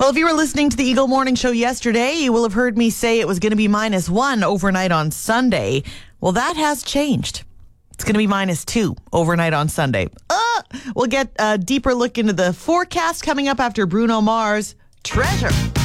Well, if you were listening to the Eagle Morning Show yesterday, you will have heard me say it was going to be -1 overnight on Sunday. Well, that has changed. It's going to be -2 overnight on Sunday. We'll get a deeper look into the forecast coming up after Bruno Mars' Treasure.